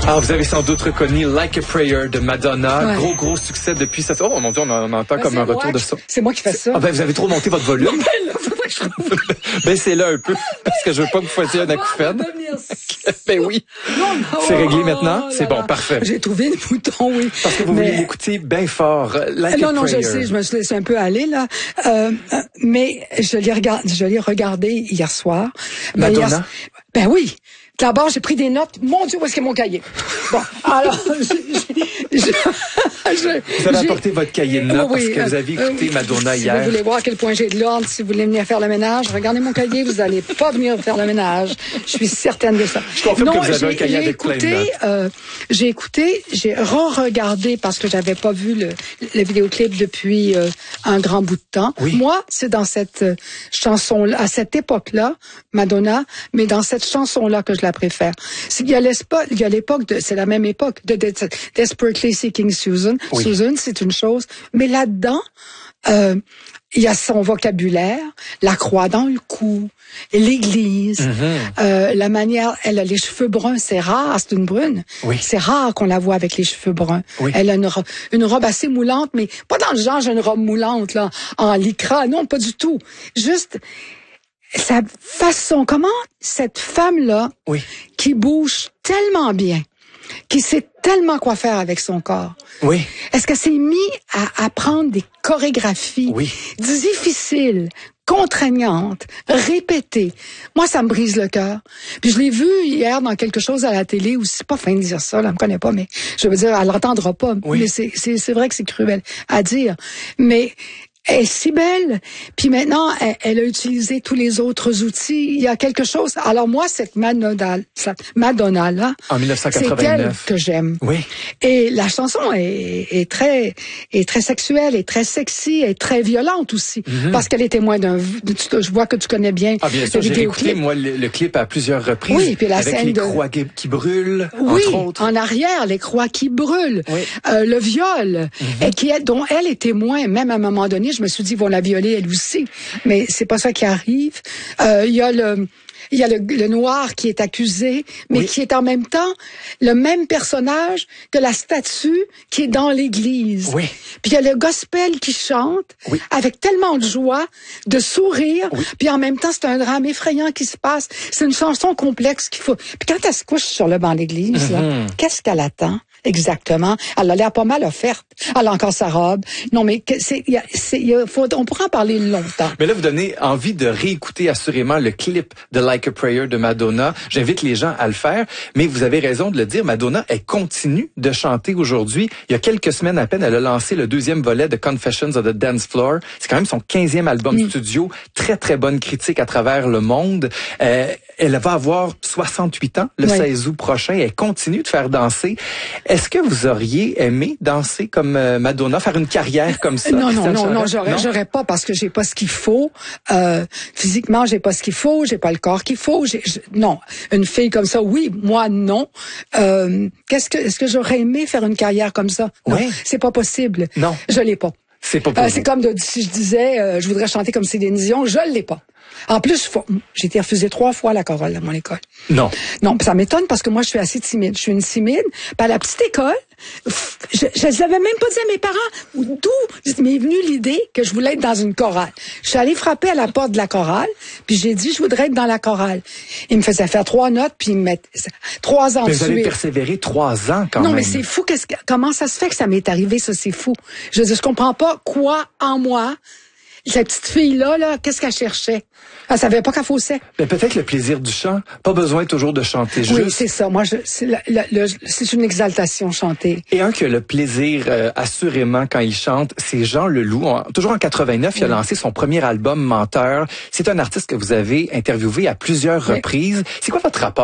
Alors, vous avez sans doute reconnu Like a Prayer de Madonna. Ouais. Gros succès depuis ça. Oh mon Dieu, on entend comme un retour de ça. C'est moi qui fais ça. Ah ben, vous avez trop monté votre volume. Baissez-le un peu, parce que je veux pas que vous fassiez un acouphène. Ben oui. Non. C'est réglé maintenant? C'est bon, parfait. J'ai trouvé le bouton, oui. Parce que vous voulez l'écouter bien fort. Like a Prayer. Non, je sais, je me suis laissé un peu aller, là. Mais je l'ai regardé hier soir. Madonna? Ben oui. D'abord, j'ai pris des notes. Mon Dieu, où est-ce que mon cahier? Bon, alors, vous avez apporté votre cahier de notes parce que vous avez écouté Madonna hier. Si vous voulez voir à quel point j'ai de l'ordre, si vous voulez venir faire le ménage, regardez mon cahier, vous n'allez pas venir faire le ménage. Je suis certaine de ça. Je confirme que vous avez un cahier avec plein de notes. J'ai re-regardé parce que j'avais pas vu le vidéoclip depuis un grand bout de temps. Oui. Moi, c'est dans cette chanson-là, à cette époque-là, Madonna, mais dans cette chanson-là que je la préfère. Il y a l'époque c'est la même époque de Desperately Seeking Susan. Oui. Susan, c'est une chose. Mais là-dedans, il y a son vocabulaire, la croix dans le cou, l'église, la manière, elle a les cheveux bruns, c'est rare, c'est une brune. Oui. C'est rare qu'on la voit avec les cheveux bruns. Oui. Elle a une robe assez moulante, mais pas dans le genre, j'ai une robe moulante, là, en lycra, non, pas du tout. Juste, sa façon, comment cette femme-là, oui, qui bouge tellement bien, qui sait tellement quoi faire avec son corps. Oui. Est-ce qu'elle s'est mise à apprendre des chorégraphies difficiles, contraignantes, répétées? Moi, ça me brise le cœur. Puis je l'ai vu hier dans quelque chose à la télé où c'est pas fin de dire ça, là, elle me connaît pas, mais je veux dire, elle l'entendra pas. Oui. Mais c'est vrai que c'est cruel à dire. Mais elle est si belle. Puis maintenant, elle a utilisé tous les autres outils. Il y a quelque chose. Alors moi, cette Madonna-là, en 1989, c'est elle que j'aime. Oui. Et la chanson est très sexuelle, est très sexy, est très violente aussi, parce qu'elle est témoin je vois que tu connais bien. Ah bien sûr, j'ai écouté moi le clip à plusieurs reprises. Oui, puis la avec scène les croix qui brûlent, oui, entre autres. En arrière, les croix qui brûlent, oui. Le viol, et dont elle est témoin, même à un moment donné. Je me suis dit, ils vont la violer elle aussi. Mais c'est pas ça qui arrive. Il y a le noir qui est accusé, mais qui est en même temps le même personnage que la statue qui est dans l'église. Oui. Puis il y a le gospel qui chante avec tellement de joie, de sourire, puis en même temps c'est un drame effrayant qui se passe. C'est une chanson complexe qu'il faut. Puis quand elle se couche sur le banc d'église, là, qu'est-ce qu'elle attend? Exactement. Elle a l'air pas mal offerte. Elle a encore sa robe. Non, mais on pourra en parler longtemps. Mais là, vous donnez envie de réécouter assurément le clip de Like a Prayer de Madonna. J'invite les gens à le faire. Mais vous avez raison de le dire, Madonna, elle continue de chanter aujourd'hui. Il y a quelques semaines à peine, elle a lancé le 2e volet de Confessions of the Dance Floor. C'est quand même son 15e album studio. Très, très bonne critique à travers le monde. Elle va avoir 68 ans le 16 août prochain. Elle continue de faire danser. Est-ce que vous auriez aimé danser comme Madonna, faire une carrière comme ça? Non, j'aurais pas parce que j'ai pas ce qu'il faut. Physiquement, j'ai pas ce qu'il faut, j'ai pas le corps qu'il faut. Non, une fille comme ça, oui, moi non. Est-ce que j'aurais aimé faire une carrière comme ça? Non, c'est pas possible. Non, je l'ai pas. C'est pas possible. C'est comme si je disais, je voudrais chanter comme Céline Dion, je l'ai pas. En plus, j'ai été refusée 3 fois à la chorale à mon école. Non. Non, ça m'étonne parce que moi, je suis assez timide. Je suis une timide. Puis à la petite école, je l'avais même pas dit à mes parents. D'où m'est venue l'idée que je voulais être dans une chorale. Je suis allée frapper à la porte de la chorale, puis j'ai dit, je voudrais être dans la chorale. Ils me faisaient faire 3 notes, puis ils me mettaient 3 ans de suite. Mais vous avez persévéré 3 ans quand même. Non, mais c'est fou. Comment ça se fait que ça m'est arrivé, ça, c'est fou. Je veux dire, je comprends pas quoi en moi. Cette petite fille-là, qu'est-ce qu'elle cherchait? Elle savait pas qu'elle faussait. Mais peut-être le plaisir du chant. Pas besoin toujours de chanter juste. Oui, c'est ça. Moi, c'est une exaltation, chanter. Et un qui a le plaisir, assurément, quand il chante, c'est Jean Leloup. Toujours en 89, il a lancé son premier album, Menteur. C'est un artiste que vous avez interviewé à plusieurs reprises. C'est quoi votre rapport